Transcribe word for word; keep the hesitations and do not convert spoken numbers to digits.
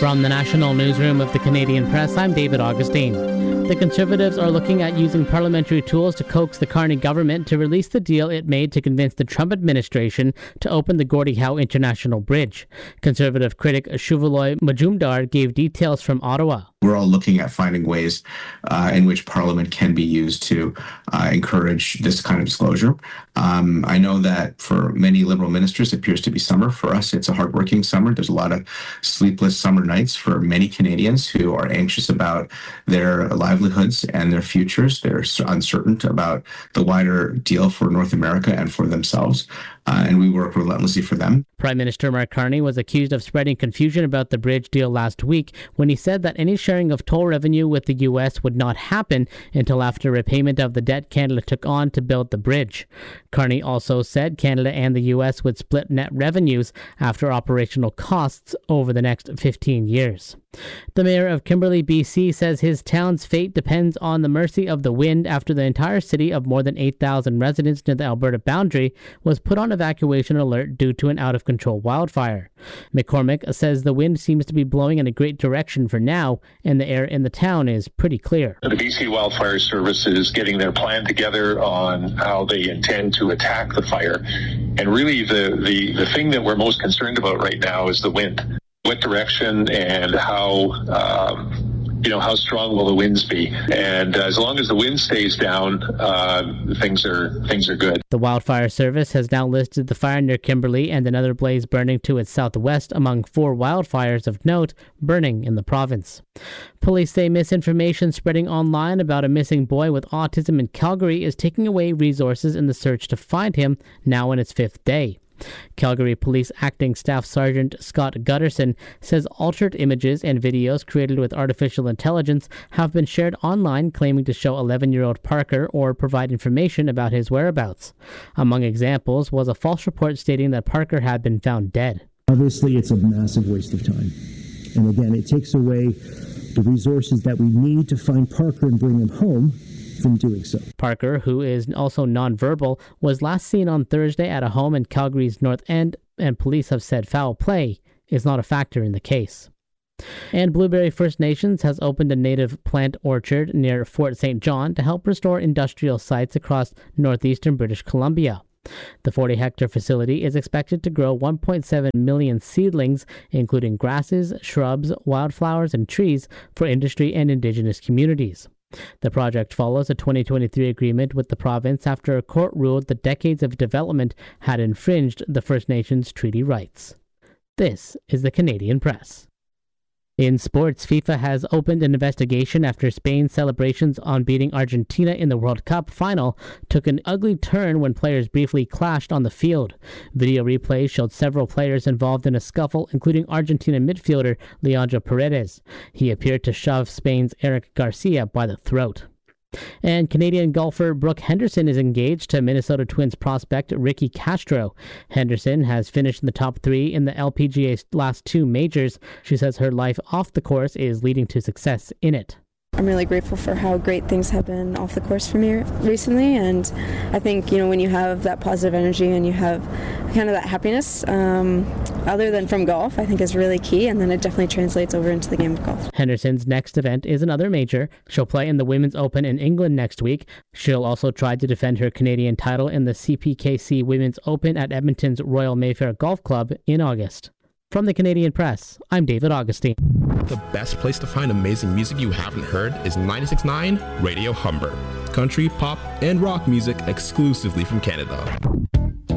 From the National Newsroom of the Canadian Press, I'm David Augustine. The Conservatives are looking at using parliamentary tools to coax the Carney government to release the deal it made to convince the Trump administration to open the Gordie Howe International Bridge. Conservative critic Shuvaloy Majumdar gave details from Ottawa. We're all looking at finding ways uh, in which Parliament can be used to uh, encourage this kind of disclosure. Um, I know that for many Liberal ministers, it appears to be summer. For us, it's a hardworking summer. There's a lot of sleepless summer nights for many Canadians who are anxious about their livelihoods and their futures. They're uncertain about the wider deal for North America and for themselves. Uh, and we work relentlessly for them. Prime Minister Mark Carney was accused of spreading confusion about the bridge deal last week when he said that any sharing of toll revenue with the U S would not happen until after repayment of the debt Canada took on to build the bridge. Carney also said Canada and the U S would split net revenues after operational costs over the next fifteen years. The mayor of Kimberley, B C says his town's fate depends on the mercy of the wind after the entire city of more than eight thousand residents near the Alberta boundary was put on evacuation alert due to an out-of-control wildfire. McCormick says the wind seems to be blowing in a great direction for now, and the air in the town is pretty clear. The B C Wildfire Service is getting their plan together on how they intend to attack the fire. And really the, the, the thing that we're most concerned about right now is the wind. What direction and how, um, you know, how strong will the winds be? And uh, as long as the wind stays down, uh, things are things are good. The Wildfire Service has now listed the fire near Kimberley and another blaze burning to its southwest among four wildfires of note burning in the province. Police say misinformation spreading online about a missing boy with autism in Calgary is taking away resources in the search to find him, now in its fifth day. Calgary Police Acting Staff Sergeant Scott Gutterson says altered images and videos created with artificial intelligence have been shared online claiming to show eleven-year-old Parker or provide information about his whereabouts. Among examples was a false report stating that Parker had been found dead. Obviously, it's a massive waste of time. And again, it takes away the resources that we need to find Parker and bring him home from doing so. Parker, who is also nonverbal, was last seen on Thursday at a home in Calgary's North End, and police have said foul play is not a factor in the case. And Blueberry First Nations has opened a native plant orchard near Fort Saint John to help restore industrial sites across northeastern British Columbia. The forty-hectare facility is expected to grow one point seven million seedlings, including grasses, shrubs, wildflowers, and trees for industry and Indigenous communities. The project follows a twenty twenty-three agreement with the province after a court ruled that decades of development had infringed the First Nations treaty rights. This is the Canadian Press. In sports, FIFA has opened an investigation after Spain's celebrations on beating Argentina in the World Cup final took an ugly turn when players briefly clashed on the field. Video replays showed several players involved in a scuffle, including Argentina midfielder Leandro Paredes. He appeared to shove Spain's Eric Garcia by the throat. And Canadian golfer Brooke Henderson is engaged to Minnesota Twins prospect Ricky Castro. Henderson has finished in the top three in the L P G A's last two majors. She says her life off the course is leading to success in it. I'm really grateful for how great things have been off the course for me recently, and I think, you know, when you have that positive energy and you have kind of that happiness, um, other than from golf, I think is really key, and then it definitely translates over into the game of golf. Henderson's next event is another major. She'll play in the Women's Open in England next week. She'll also try to defend her Canadian title in the C P K C Women's Open at Edmonton's Royal Mayfair Golf Club in August. From the Canadian Press, I'm David Augustine. The best place to find amazing music you haven't heard is ninety-six point nine Radio Humber. Country, pop, and rock music exclusively from Canada.